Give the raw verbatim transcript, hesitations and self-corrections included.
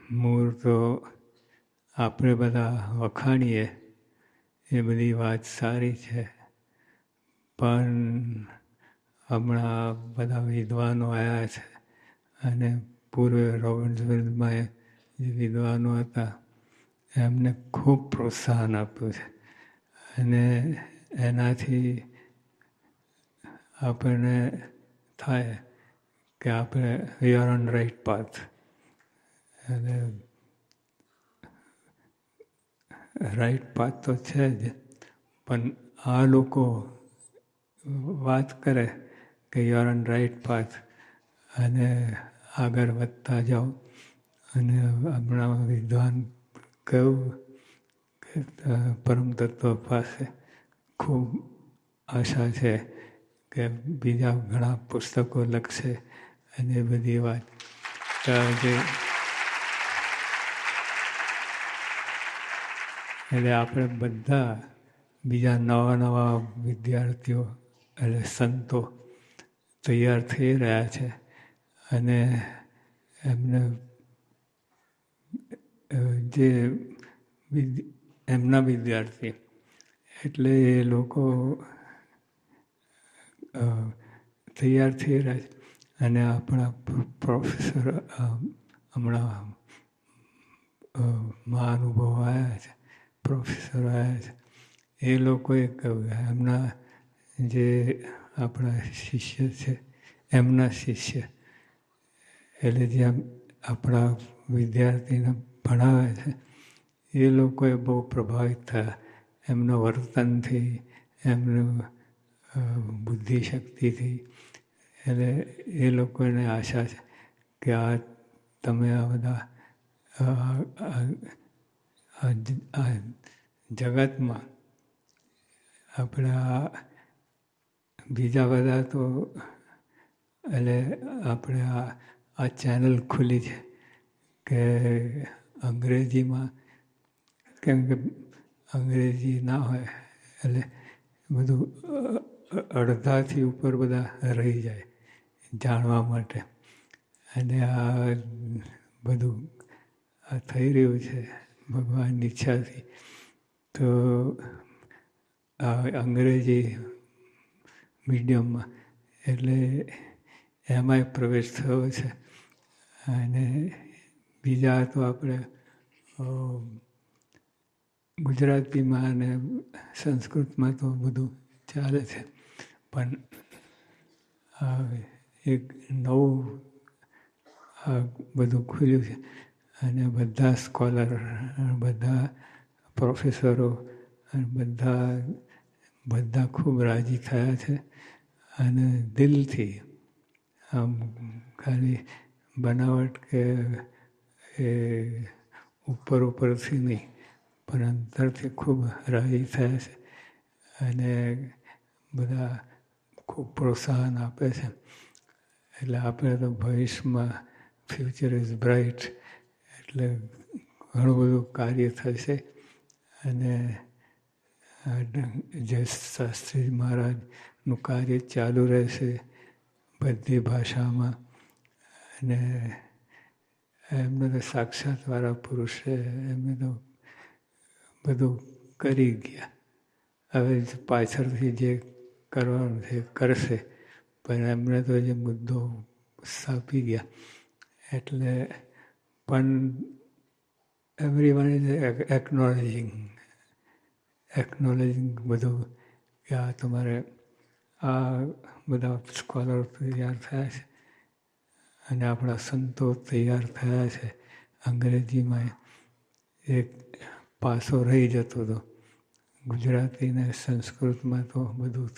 મૂળ તો આપણે બધા વખાણીએ એ બધી વાત સારી છે, પણ હમણાં બધા વિદ્વાનો આવ્યા છે અને પૂર્વે રોબિન્સવિલમાં જે વિદ્વાનો હતા એમને ખૂબ પ્રોત્સાહન આપ્યું છે અને એનાથી આપણને થાય કે આપણે we are on right path. અને રાઇટ પાથ તો છે જ, પણ આ લોકો વાત કરે કે you are on right path અને આગળ વધતા જાઓ. અને હમણાં વિદ્વાન કહ્યું કે પરમ તત્વ પાસે ખૂબ આશા છે કે બીજા ઘણા પુસ્તકો લખશે અને બધી વાત જે એટલે આપણે બધા બીજા નવા નવા વિદ્યાર્થીઓ એટલે સંતો તૈયાર થઈ રહ્યા છે અને એમને જે એમના વિદ્યાર્થી એટલે એ લોકો તૈયાર થઈ રહ્યા છે અને આપણા પ્રોફેસર હમણાં મહાનુભવો આવ્યા છે, પ્રોફેસરો આવ્યા છે, એ લોકોએ કહ્યું એમના જે આપણા શિષ્ય છે એમના શિષ્ય એટલે જે આપણા વિદ્યાર્થીને ભણાવે છે એ લોકોએ બહુ પ્રભાવિત થયા એમના વર્તનથી, એમનું બુદ્ધિશક્તિથી. એટલે એ લોકોને આશા છે કે આ તમે આ બધા આ જગતમાં આપણે આ બીજા બધા તો એટલે આપણે આ આ ચેનલ ખુલી છે કે અંગ્રેજીમાં કેમ કે અંગ્રેજી ના હોય એટલે બધું અડધાથી ઉપર બધા રહી જાય જાણવા માટે. અને આ બધું આ થઈ રહ્યું છે ભગવાનની ઈચ્છાથી. તો આ અંગ્રેજી મીડિયમમાં એટલે એમાંય પ્રવેશ થયો છે અને બીજા તો આપણે ગુજરાતીમાં અને સંસ્કૃતમાં તો બધું ચાલે છે, પણ એક નવું આ બધું ખુલ્યું છે અને બધા સ્કોલર, બધા પ્રોફેસરો અને બધા બધા ખૂબ રાજી થયા છે અને દિલથી આમ ખાલી બનાવટ કે એ ઉપર ઉપરથી નહીં પણ અંતરથી ખૂબ રાજી થયા છે અને બધા ખૂબ પ્રોત્સાહન આપે છે. એટલે આપણે તો ભવિષ્યમાં ફ્યુચર ઇઝ બ્રાઇટ એટલે ઘણું બધું કાર્ય થશે અને જે શાસ્ત્રી મહારાજનું કાર્ય ચાલુ રહેશે બધી ભાષામાં. અને એમને તો સાક્ષાતવાળા પુરુષ છે, એમને તો બધું કરી ગયા. હવે પાછળથી જે કરવાનું છે કરશે, પણ એમને તો જે મુદ્દો સ્થાપી ગયા એટલે પણ એવરીવન ઇઝ એકનોલેજિંગ એકનોલેજિંગ બધું કે આ તમારે આ બધા સ્કોલર તૈયાર થયા છે અને આપણા સંતો તૈયાર થયા છે. અંગ્રેજીમાં એક પાસો રહી જતો હતો, ગુજરાતી ને સંસ્કૃતમાં તો બધું